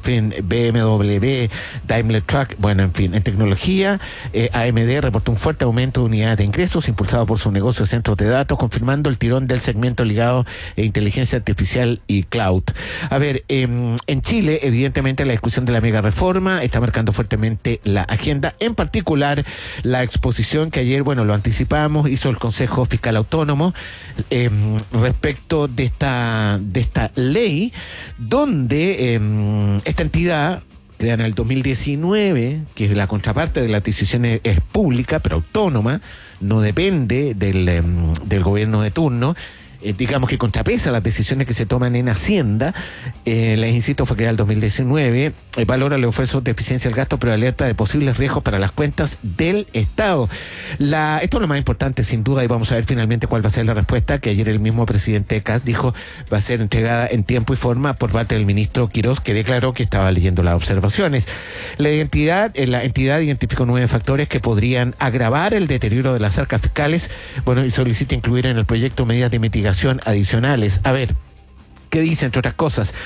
fin, BMW, Daimler Truck, bueno, en fin, en tecnología, AMD reportó un fuerte aumento de unidades de ingresos impulsado por su negocio de centros de datos, confirmando el tirón del segmento ligado a inteligencia artificial y cloud. A ver, en Chile, evidentemente, la discusión de la mega reforma está marcando fuertemente la agenda, en particular la exposición que ayer, bueno, lo anticipamos, hizo el Consejo Fiscal Autónomo respecto de esta ley, donde esta entidad creada en el 2019, que es la contraparte de las decisiones, es pública, pero autónoma, no depende del gobierno de turno, digamos que contrapesa las decisiones que se toman en Hacienda. Les insisto, fue creada en el 2019, valora los esfuerzos de eficiencia del gasto, pero alerta de posibles riesgos para las cuentas del Estado. Esto es lo más importante, sin duda, y vamos a ver finalmente cuál va a ser la respuesta, que ayer el mismo presidente Kast dijo va a ser entregada en tiempo y forma por parte del ministro Quirós, que declaró que estaba leyendo las observaciones. La entidad identificó 9 factores que podrían agravar el deterioro de las arcas fiscales, bueno, y solicita incluir en el proyecto medidas de mitigación adicionales. A ver, ¿qué dice, entre otras cosas?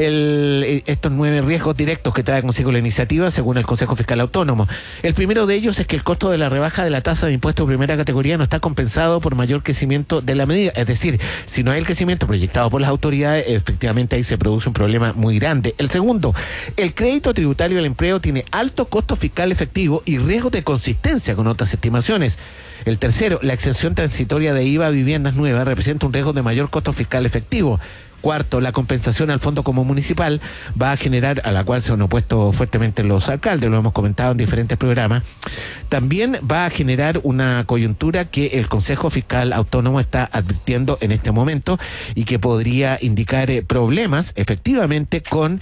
Estos 9 riesgos directos que trae consigo la iniciativa, según el Consejo Fiscal Autónomo. El primero de ellos es que el costo de la rebaja de la tasa de impuesto de primera categoría no está compensado por mayor crecimiento de la medida. Es decir, si no hay el crecimiento proyectado por las autoridades, efectivamente ahí se produce un problema muy grande. El segundo, el crédito tributario del empleo tiene alto costo fiscal efectivo y riesgo de consistencia con otras estimaciones. El tercero, la exención transitoria de IVA a viviendas nuevas representa un riesgo de mayor costo fiscal efectivo. Cuarto, la compensación al fondo común municipal va a generar, a la cual se han opuesto fuertemente los alcaldes, lo hemos comentado en diferentes programas, también va a generar una coyuntura que el Consejo Fiscal Autónomo está advirtiendo en este momento y que podría indicar problemas efectivamente con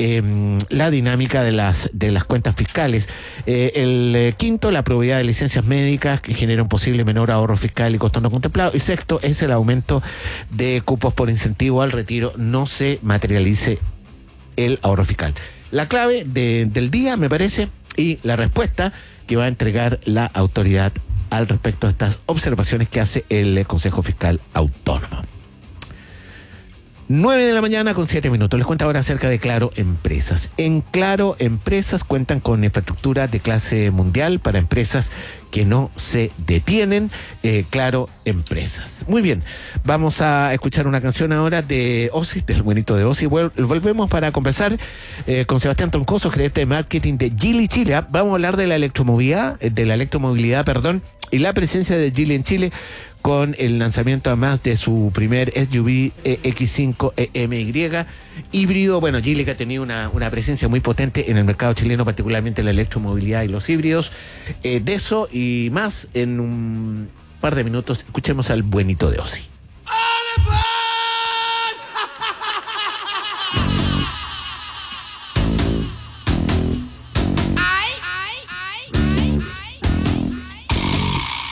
la dinámica de las cuentas fiscales. El quinto, la probabilidad de licencias médicas que genera un posible menor ahorro fiscal y costo no contemplado. Y sexto, es el aumento de cupos por incentivo al retiro no se materialice el ahorro fiscal. La clave del día, me parece, y la respuesta que va a entregar la autoridad al respecto de estas observaciones que hace el Consejo Fiscal Autónomo. 9:07 a.m. Les cuento ahora acerca de Claro Empresas. En Claro Empresas cuentan con infraestructura de clase mundial para empresas que no se detienen. Claro Empresas. Muy bien, vamos a escuchar una canción ahora de Ozzy, del buenito de Ozzy. Volvemos para conversar con Sebastián Troncoso, gerente de marketing de Geely Chile. Vamos a hablar de la electromovilidad, y la presencia de Geely en Chile, con el lanzamiento además de su primer SUV X5 EMY híbrido. Bueno, Geely que ha tenido una presencia muy potente en el mercado chileno, particularmente en la electromovilidad y los híbridos. De eso y más en un par de minutos, escuchemos al buenito de Ozzy.